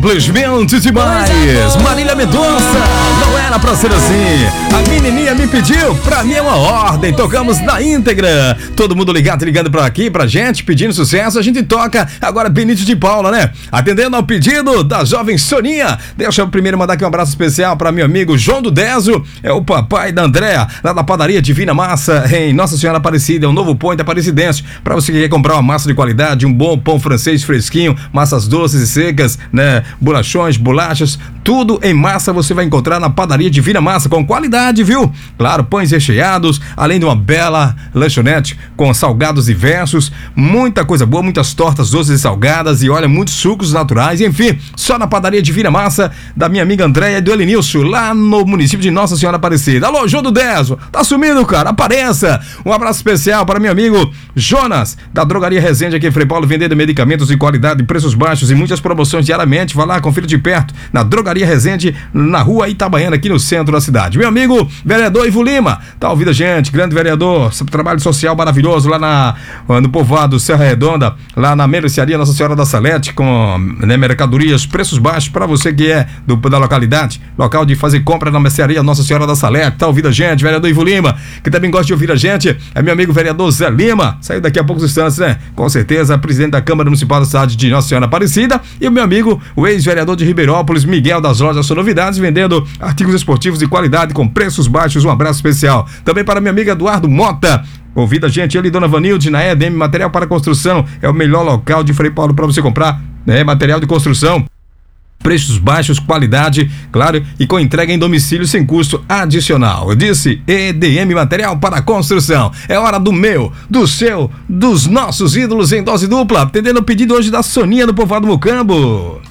Simplesmente demais. Marília Mendonça, não era pra ser assim. A menininha me pediu, pra mim é uma ordem. Tocamos na íntegra. Todo mundo ligando pra aqui, pra gente, pedindo sucesso. A gente toca agora Benito de Paula, né? Atendendo ao pedido da jovem Soninha. Deixa eu primeiro mandar aqui um abraço especial pra meu amigo João do Deso. É o papai da Andréa, lá da padaria Divina Massa, em Nossa Senhora Aparecida. É um novo ponto Aparecidense. Pra você que quer comprar uma massa de qualidade, um bom pão francês fresquinho, massas doces e secas, né? Bolachões, bolachas, tudo em massa você vai encontrar na padaria Divina Massa, com qualidade, viu? Claro, pães recheados, além de uma bela lanchonete com salgados diversos, muita coisa boa, muitas tortas doces e salgadas e olha, muitos sucos naturais, enfim, só na padaria Divina Massa da minha amiga Andréia e do Elenilson, lá no município de Nossa Senhora Aparecida. Alô, João do Deso, tá sumindo, cara? Apareça! Um abraço especial para meu amigo Jonas, da Drogaria Resende aqui em Frei Paulo, vendendo medicamentos de qualidade, preços baixos e muitas promoções diariamente. Vai lá, confira de perto, na Drogaria Resende, na rua Itabaiana, aqui no centro da cidade. Meu amigo, vereador Ivo Lima, tá ouvindo a gente, grande vereador, trabalho social maravilhoso lá no povoado Serra Redonda, lá na mercearia Nossa Senhora da Salete, com mercadorias, preços baixos para você que é da localidade, local de fazer compra na mercearia Nossa Senhora da Salete. Tá ouvindo a gente, vereador Ivo Lima, que também gosta de ouvir a gente, é meu amigo vereador Zé Lima, saiu daqui a poucos instantes, né? Com certeza, presidente da Câmara Municipal da cidade de Nossa Senhora Aparecida, e o meu amigo, o ex-vereador de Ribeirópolis, Miguel das Lojas São Novidades, vendendo artigos esportivos de qualidade com preços baixos. Um abraço especial também para minha amiga Eduardo Mota. Convida a gente, ele e Dona Vanilde, na EDM Material para Construção. É o melhor local de Frei Paulo para você comprar, né, material de construção. Preços baixos, qualidade, claro, e com entrega em domicílio sem custo adicional. Eu disse EDM Material para Construção. É hora do meu, do seu, dos nossos ídolos em dose dupla. Atendendo o pedido hoje da Soninha do povoado Mucambo.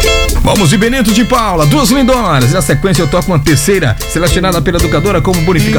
Vamos de Benito de Paula, duas lindonas. Na sequência eu toco uma terceira, selecionada pela educadora como bonificação.